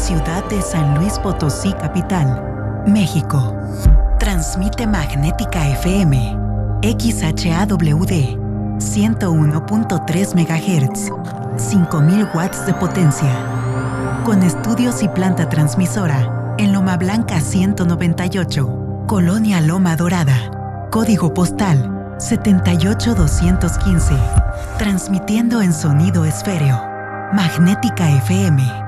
ciudad de San Luis Potosí, capital, México. Transmite Magnética FM, XHAWD, 101.3 MHz, 5000 watts de potencia. Con estudios y planta transmisora en Loma Blanca 198, Colonia Loma Dorada. Código postal 78215. Transmitiendo en sonido esféreo. Magnética FM.